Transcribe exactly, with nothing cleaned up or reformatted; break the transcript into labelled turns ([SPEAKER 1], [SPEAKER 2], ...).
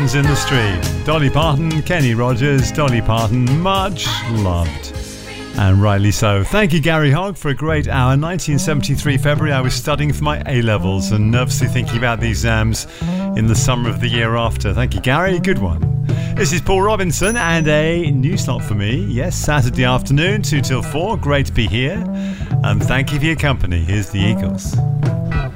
[SPEAKER 1] Parton's in the street. Dolly Parton, Kenny Rogers, Dolly Parton, much loved. And rightly so. Thank you, Gary Hogg, for a great hour. nineteen seventy-three, February, I was studying for my A-levels and nervously thinking about the exams in the summer of the year after. Thank you, Gary. Good one. This is Paul Robinson and a new slot for me. Yes, Saturday afternoon, two till four. Great to be here. And thank you for your company. Here's the Eagles.